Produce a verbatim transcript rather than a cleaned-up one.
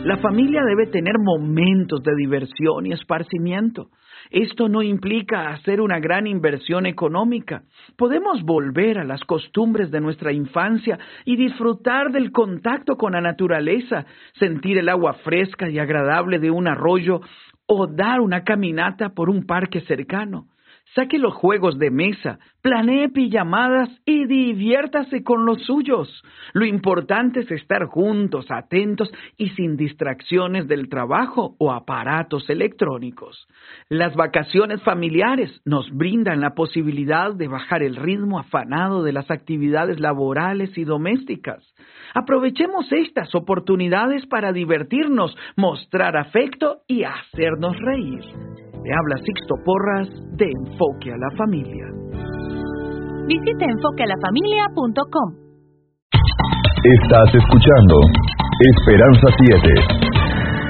La familia debe tener momentos de diversión y esparcimiento. Esto no implica hacer una gran inversión económica. Podemos volver a las costumbres de nuestra infancia y disfrutar del contacto con la naturaleza, sentir el agua fresca y agradable de un arroyo o dar una caminata por un parque cercano. Saque los juegos de mesa, planee pijamadas y diviértase con los suyos. Lo importante es estar juntos, atentos y sin distracciones del trabajo o aparatos electrónicos. Las vacaciones familiares nos brindan la posibilidad de bajar el ritmo afanado de las actividades laborales y domésticas. Aprovechemos estas oportunidades para divertirnos, mostrar afecto y hacernos reír. Le habla Sixto Porras de Enfoque a la Familia. Visite enfoque a la familia punto com. Estás escuchando Esperanza siete.